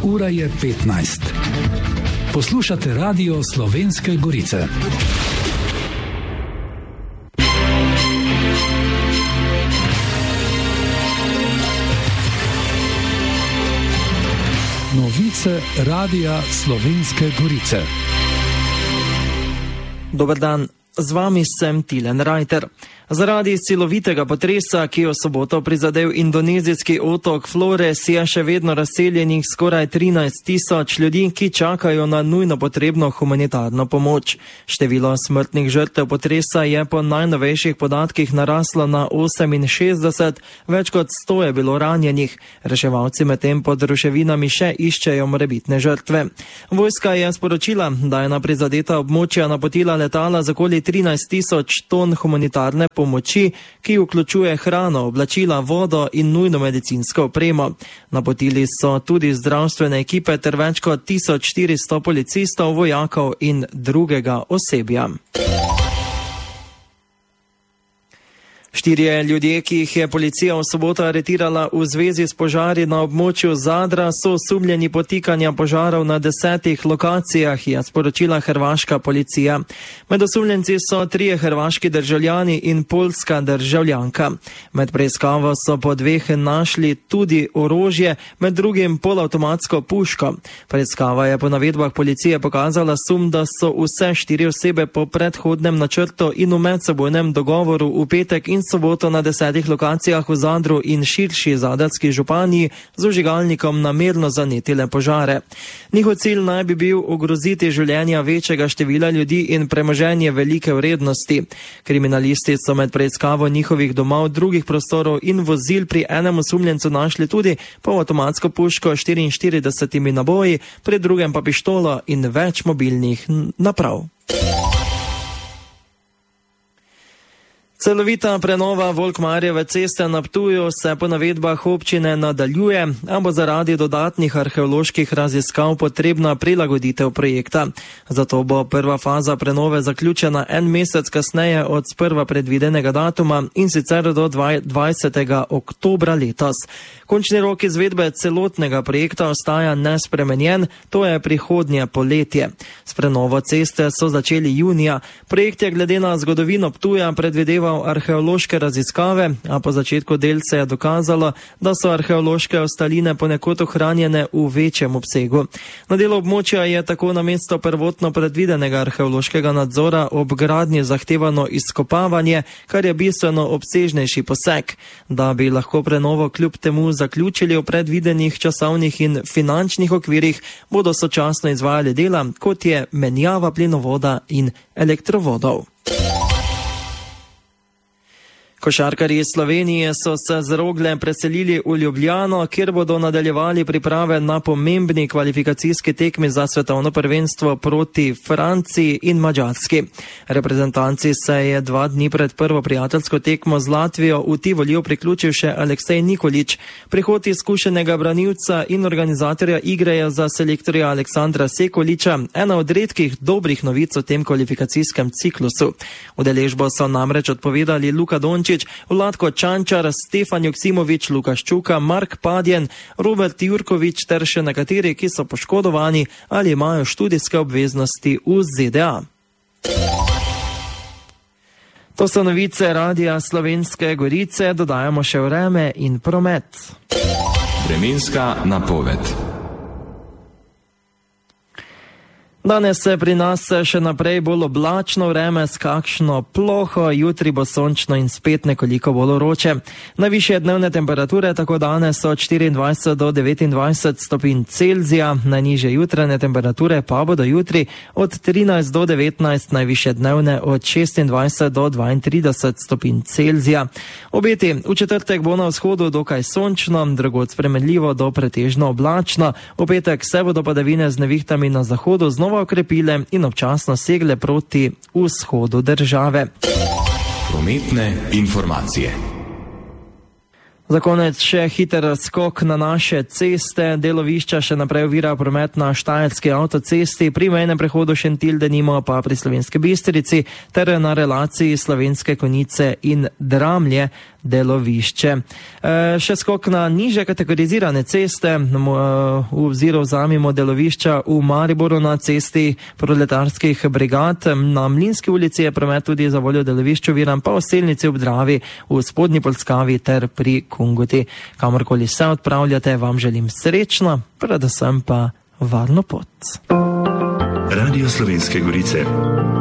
Ura je 15. Poslušate Radio Slovenske Gorice. Novice Radia Slovenske Gorice. Dober dan, z vami sem Tilen Rajter. Zaradi silovitega potresa, ki je v soboto prizadel indonezijski otok Flores, je še vedno razseljenih skoraj 13.000 ljudi, ki čakajo na nujno potrebno humanitarno pomoč. Število smrtnih žrtev potresa je po najnovejših podatkih naraslo na 68, več kot 100 je bilo ranjenih. Reševalci medtem pod ruševinami še iščejo morebitne žrtve. Vojska je sporočila, da je na prizadeta območja napotila letala z okoli 13.000 ton humanitarne pomoči, ki vključuje hrano, oblačila, vodo in nujno medicinsko opremo. Napotili so tudi zdravstvene ekipe ter več kot 1400 policistov, vojakov in drugega osebja. 4 ljudje, ki jih je policija v soboto aretirala v zvezi s požari na območju Zadra, so osumljeni potikanja požarov na 10 lokacijah, je sporočila hrvaška policija. Med osumljenci so 3 hrvaški državljani in poljska državljanka. Med preiskavo so po 2 našli tudi orožje, med drugim polavtomatsko puško. Preiskava je po navedbah policije pokazala sum, da so vse 4 osebe po predhodnem načrtu in v medsebojnem dogovoru v petek in soboto na 10 lokacijah v Zadru in širši zadarski županiji z vžigalnikom namerno zanetile požare. Njihov cilj naj bi bil ogroziti življenja večjega števila ljudi in premoženje velike vrednosti. Kriminalisti so med preiskavo njihovih domov, drugih prostorov in vozil pri enem osumljencu našli tudi polavtomatsko puško s 44 naboji, pri drugem pa pištolo in več mobilnih naprav. Celovita prenova Volkmarjeve ceste na Ptuju se po navedbah občine nadaljuje, a bo zaradi dodatnih arheoloških raziskav potrebna prilagoditev projekta. Zato bo prva faza prenove zaključena en mesec kasneje od sprva predvidenega datuma, in sicer do 20. oktobra letos. Končni rok izvedbe celotnega projekta ostaja nespremenjen, to je prihodnje poletje. S prenovo ceste so začeli junija. Projekt je glede na zgodovino Ptuja predvideval arheološke raziskave, a po začetku del se je dokazalo, da so arheološke ostaline ponekod ohranjene v večjem obsegu. Na delu območja je tako namesto prvotno predvidenega arheološkega nadzora ob gradnji zahtevano izkopavanje, kar je bistveno obsežnejši poseg. Da bi lahko prenovo kljub temu zaključili v predvidenih časovnih in finančnih okvirih, bodo sočasno izvajali dela, kot je menjava plinovoda in elektrovodov. Košarkarji iz Slovenije so se z Rogle preselili v Ljubljano, kjer bodo nadaljevali priprave na pomembni kvalifikacijski tekmi za svetovno prvenstvo proti Franciji in Madžarski. Reprezentanci se je 2 dni pred prvo prijateljsko tekmo z Latvijo v Tivoliju priključil še Aleksej Nikolić. Prihod izkušenega branilca in organizatorja igre je za selektorja Aleksandra Sekulića ena od redkih dobrih novic v tem kvalifikacijskem ciklusu. Udeležbo so namreč odpovedali Luka Dončić, Vlatko Čančar, Stefan Joksimović, Lukaš Čuka, Mark Padjen, Robert Jurković ter še nekateri, ki so poškodovani ali imajo študijske obveznosti v ZDA. To so novice Radia Slovenske Gorice, dodajamo še vreme in promet. Vremenska napoved. Danes se pri nas še naprej bolj oblačno vreme s kakšno ploho, jutri bo sončno in spet nekoliko bolj vroče. Najvišje dnevne temperature tako danes so od 24 do 29 stopinj Celzija, najnižje jutranje temperature pa bodo jutri od 13 do 19, najvišje dnevne od 26 do 32 stopinj Celzija. Obeti v četrtek bo na vzhodu dokaj sončno, drugod spremenljivo do pretežno oblačno. V petek se bodo padavine z nevihtami na zahodu znova okrepile in občasno segle proti vzhodu države. Prometne informacije. Za konec še hiter skok na naše ceste. Delovišča še naprej ovira promet na Štajerski avtocesti, pri mejnem prehodu Šentilj denimo pa pri Slovenski Bistrici ter na relaciji Slovenske Konjice in Dramlje delovišče. Še skok na niže kategorizirane ceste, v obzir vzamemo delovišča v Mariboru na cesti proletarskih brigad. Na Mlinski ulici je promet tudi za voljo delovišču oviran, pa v Selnici ob Dravi, v Spodnji Polskavi ter pri Kungoti. Kamorkoli se odpravljate, vam želim srečno, predvsem pa varno pot. Radio Slovenske Gorice.